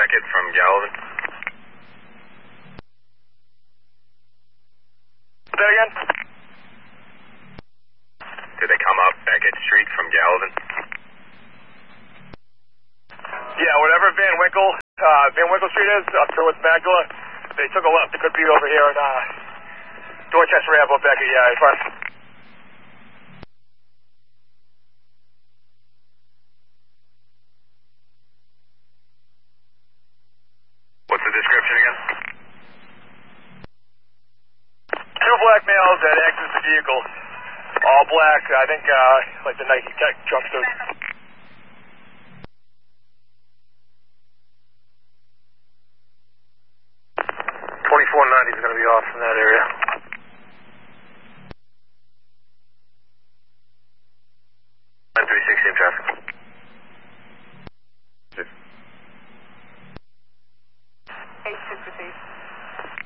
Beckett from Galvin. Say that again? Did they come up Beckett Street from Galvin? Yeah, whatever Van Winkle Street is, up towards Magdala, they took a left. It could be over here in Dorchester Ave or Beckett, yeah, if I... What's the description again? Two black males that exit the vehicle. All black, I think, like the Nike Tech jumpsuit. 2490 is going to be off from that area. I'm 360 traffic. 863.